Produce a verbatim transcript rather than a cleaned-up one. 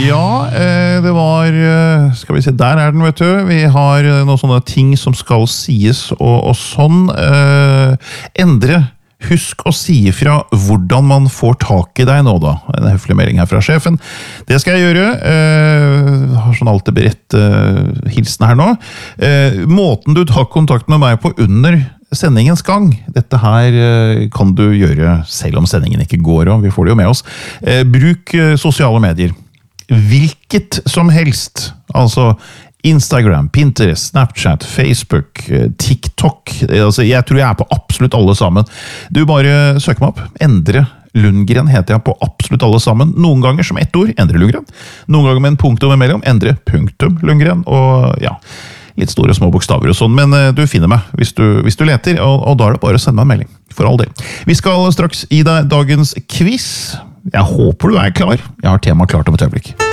Ja, det var, skal vi se, der er den, vet du. Vi har noen sånne ting som skal sies, og, og sånn. Endre, husk å si ifra hvordan man får tak i deg nå da. En høflig melding her fra sjefen. Det skal jeg gjøre. Jeg har sånn alltid beredt hilsen her nå. Måten du tar kontakt med meg på under sendingens gang. Dette her kan du gjøre selv om sendingen ikke går, og vi får det jo med oss. Bruk sosiale medier. Hvilket som helst. Altså Instagram, Pinterest, Snapchat, Facebook, TikTok. Altså, jeg tror jeg er på absolutt alle sammen. Du bare søker meg opp. Endre Lundgren heter jeg på absolutt alle sammen. Noen ganger som ett ord, Endre Lundgren. Noen ganger med en punktum imellom, Endre punktum Lundgren. Og ja, litt store små bokstaver og sånn, men du finner meg hvis du, hvis du leter, og, og da er det bare å sende meg en melding, for all del. Vi skal straks i deg dagens quiz. Jeg håper du er klar. Jeg har tema klart om et øyeblikk.